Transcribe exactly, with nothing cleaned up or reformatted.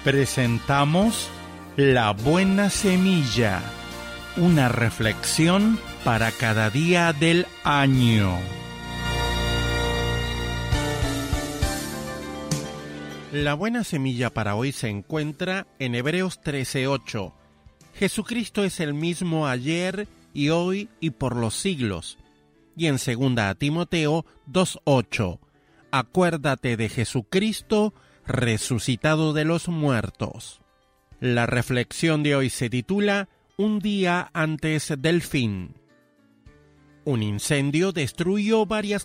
Presentamos La Buena Semilla, una reflexión para cada día del año. La buena semilla para hoy se encuentra en Hebreos trece ocho. Jesucristo es el mismo ayer y hoy y por los siglos. Y en segunda a Timoteo dos ocho. Acuérdate de Jesucristo, resucitado de los muertos. La reflexión de hoy se titula Un día antes del fin. Un incendio destruyó varias